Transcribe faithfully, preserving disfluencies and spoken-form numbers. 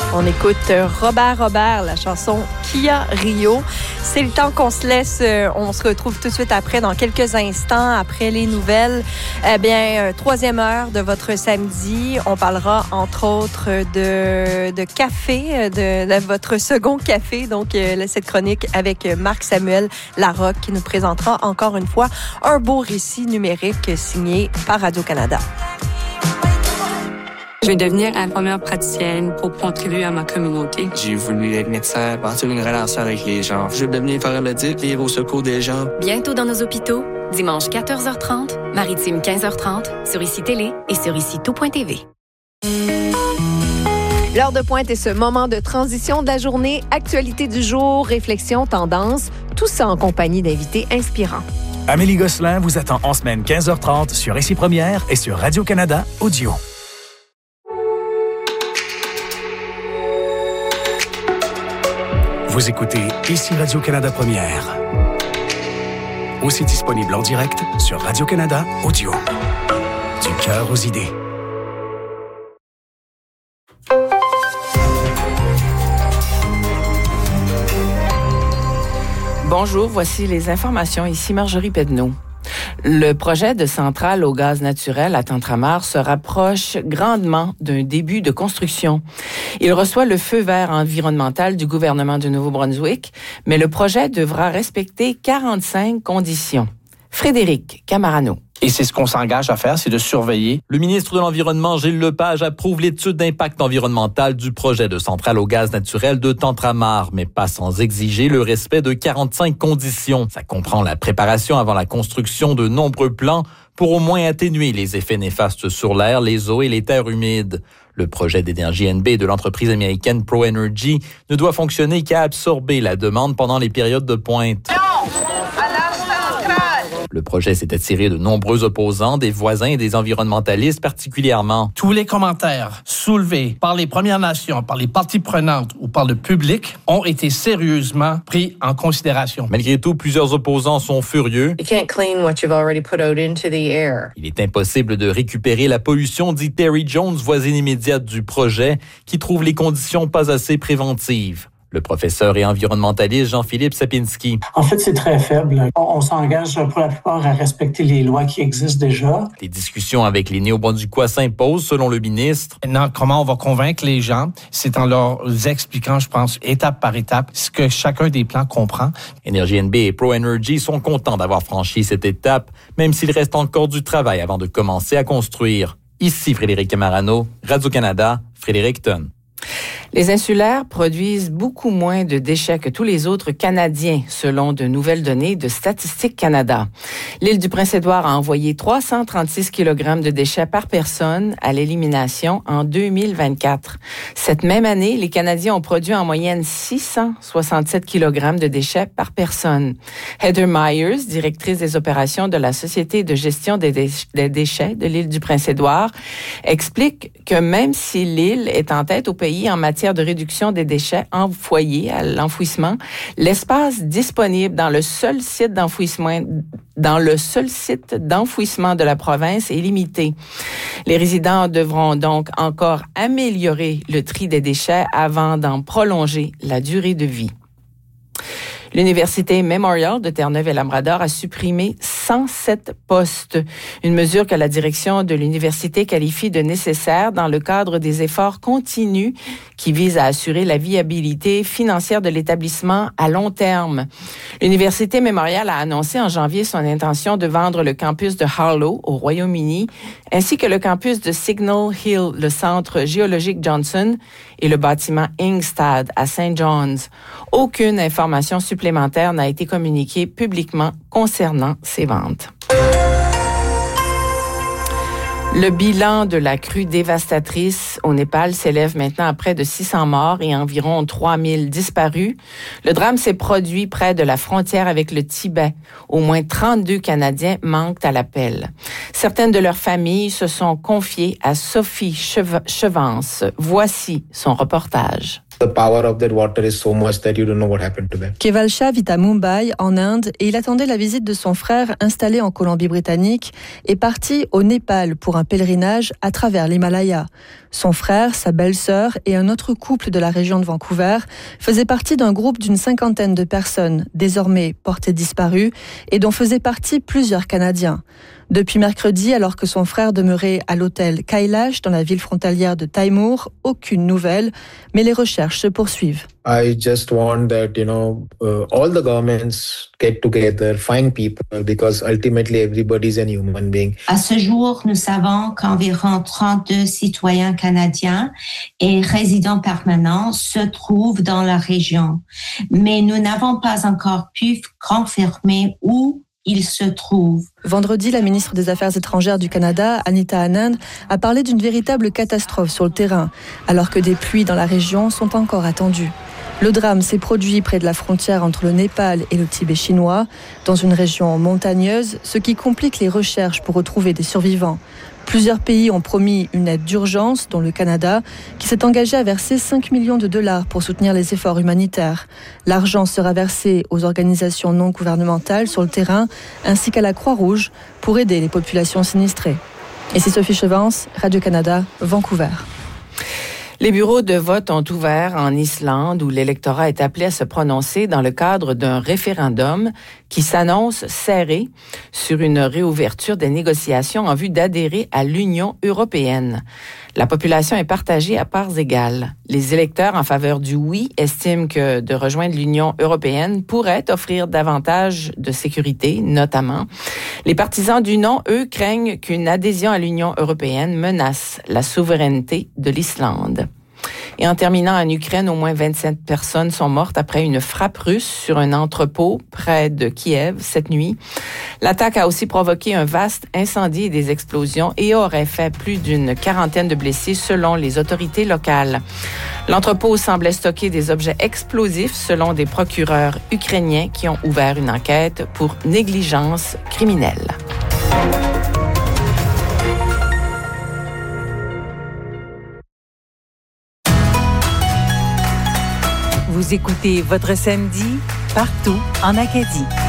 On écoute Robert Robert, la chanson Kia Rio. C'est le temps qu'on se laisse. On se retrouve tout de suite après, dans quelques instants, après les nouvelles. Eh bien, troisième heure de votre samedi. On parlera, entre autres, de, de café, de, de votre second café. Donc, cette chronique avec Marc-Samuel Larocque qui nous présentera encore une fois un beau récit numérique signé par Radio-Canada. Je vais devenir infirmière praticienne pour contribuer à ma communauté. J'ai voulu être médecin, bâtir une relation avec les gens. Je veux devenir paramédic, vivre au secours des gens. Bientôt dans nos hôpitaux, dimanche quatorze heures trente, Maritime quinze heures trente, sur Ici Télé et sur ici tout point t v. L'heure de pointe est ce moment de transition de la journée, actualité du jour, réflexion, tendance, tout ça en compagnie d'invités inspirants. Amélie Gosselin vous attend en semaine quinze heures trente sur Ici Première et sur Radio-Canada Audio. Vous écoutez Ici Radio-Canada Première. Aussi disponible en direct sur Radio-Canada Audio. Du cœur aux idées. Bonjour, voici les informations. Ici Marjorie Pedneau. Le projet de centrale au gaz naturel à Tantramar se rapproche grandement d'un début de construction. Il reçoit le feu vert environnemental du gouvernement du Nouveau-Brunswick, mais le projet devra respecter quarante-cinq conditions. Frédéric Camarano. Et c'est ce qu'on s'engage à faire, c'est de surveiller. Le ministre de l'Environnement, Gilles Lepage, approuve l'étude d'impact environnemental du projet de centrale au gaz naturel de Tantramar, mais pas sans exiger le respect de quarante-cinq conditions. Ça comprend la préparation avant la construction de nombreux plans pour au moins atténuer les effets néfastes sur l'air, les eaux et les terres humides. Le projet d'énergie N B de l'entreprise américaine ProEnergy ne doit fonctionner qu'à absorber la demande pendant les périodes de pointe. Le projet s'est attiré de nombreux opposants, des voisins et des environnementalistes particulièrement. Tous les commentaires soulevés par les Premières Nations, par les parties prenantes ou par le public ont été sérieusement pris en considération. Malgré tout, plusieurs opposants sont furieux. You can't clean what you've already put out into the air. Il est impossible de récupérer la pollution, dit Terry Jones, voisine immédiate du projet, qui trouve les conditions pas assez préventives. Le professeur et environnementaliste Jean-Philippe Sapinski. En fait, c'est très faible. On, on s'engage pour la plupart à respecter les lois qui existent déjà. Les discussions avec les Néo-Brunswickois s'imposent, selon le ministre. Maintenant, comment on va convaincre les gens? C'est en leur expliquant, je pense, étape par étape, ce que chacun des plans comprend. Énergie N B et ProEnergy sont contents d'avoir franchi cette étape, même s'il reste encore du travail avant de commencer à construire. Ici Frédéric Camarano, Radio-Canada, Fredericton. Les insulaires produisent beaucoup moins de déchets que tous les autres Canadiens, selon de nouvelles données de Statistique Canada. L'île du Prince-Édouard a envoyé trois cent trente-six kilogrammes de déchets par personne à l'élimination en deux mille vingt-quatre. Cette même année, les Canadiens ont produit en moyenne six cent soixante-sept kilogrammes de déchets par personne. Heather Myers, directrice des opérations de la Société de gestion des, dé- des déchets de l'île du Prince-Édouard, explique que même si l'île est en tête au pays en matière de réduction des déchets envoyés à l'enfouissement, l'espace disponible dans le seul site d'enfouissement dans le seul site d'enfouissement de la province est limité. Les résidents devront donc encore améliorer le tri des déchets avant d'en prolonger la durée de vie. L'Université Memorial de Terre-Neuve-et-Labrador a supprimé cent sept postes, une mesure que la direction de l'université qualifie de nécessaire dans le cadre des efforts continus qui visent à assurer la viabilité financière de l'établissement à long terme. L'Université Memorial a annoncé en janvier son intention de vendre le campus de Harlow au Royaume-Uni, ainsi que le campus de Signal Hill, le centre géologique Johnson, et le bâtiment Ingstad à Saint John's. Aucune information supplémentaire n'a été communiquée publiquement concernant ces ventes. Le bilan de la crue dévastatrice au Népal s'élève maintenant à près de six cents morts et environ trois mille disparus. Le drame s'est produit près de la frontière avec le Tibet. Au moins trente-deux Canadiens manquent à l'appel. Certaines de leurs familles se sont confiées à Sophie Cheve- Chevance. Voici son reportage. The power of that water is so much that you don't know what happened to them. Keval Shah vit à Mumbai, en Inde, et il attendait la visite de son frère installé en Colombie-Britannique et parti au Népal pour un pèlerinage à travers l'Himalaya. Son frère, sa belle-sœur et un autre couple de la région de Vancouver faisaient partie d'un groupe d'une cinquantaine de personnes, désormais portées disparues, et dont faisaient partie plusieurs Canadiens. Depuis mercredi, alors que son frère demeurait à l'hôtel Kailash dans la ville frontalière de Taimur, aucune nouvelle, mais les recherches se poursuivent. I just want that, you know, uh, all the governments get together, find people, because ultimately everybody is a human being. À ce jour, nous savons qu'environ trente-deux citoyens canadiens et résidents permanents se trouvent dans la région, mais nous n'avons pas encore pu confirmer où il se trouve. Vendredi, la ministre des Affaires étrangères du Canada, Anita Anand, a parlé d'une véritable catastrophe sur le terrain, alors que des pluies dans la région sont encore attendues. Le drame s'est produit près de la frontière entre le Népal et le Tibet chinois, dans une région montagneuse, ce qui complique les recherches pour retrouver des survivants. Plusieurs pays ont promis une aide d'urgence, dont le Canada, qui s'est engagé à verser cinq millions de dollars pour soutenir les efforts humanitaires. L'argent sera versé aux organisations non gouvernementales sur le terrain, ainsi qu'à la Croix-Rouge, pour aider les populations sinistrées. Et c'est Sophie Chevance, Radio-Canada, Vancouver. Les bureaux de vote ont ouvert en Islande où l'électorat est appelé à se prononcer dans le cadre d'un référendum qui s'annonce serré sur une réouverture des négociations en vue d'adhérer à l'Union européenne. La population est partagée à parts égales. Les électeurs en faveur du oui estiment que de rejoindre l'Union européenne pourrait offrir davantage de sécurité, notamment. Les partisans du non, eux, craignent qu'une adhésion à l'Union européenne menace la souveraineté de l'Islande. Et en terminant, en Ukraine, au moins vingt-sept personnes sont mortes après une frappe russe sur un entrepôt près de Kiev cette nuit. L'attaque a aussi provoqué un vaste incendie et des explosions et aurait fait plus d'une quarantaine de blessés selon les autorités locales. L'entrepôt semblait stocker des objets explosifs selon des procureurs ukrainiens qui ont ouvert une enquête pour négligence criminelle. Vous écoutez Votre Samedi partout en Acadie.